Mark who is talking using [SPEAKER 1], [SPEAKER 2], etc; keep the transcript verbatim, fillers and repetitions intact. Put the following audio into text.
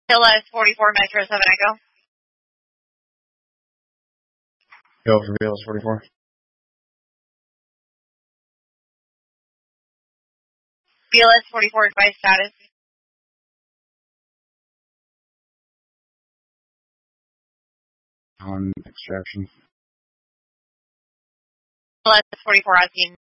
[SPEAKER 1] B L S forty-four Metro seven Echo.
[SPEAKER 2] Go for B L S forty-four.
[SPEAKER 1] B L S forty-four device status.
[SPEAKER 2] On extraction.
[SPEAKER 1] B L S forty-four on scene.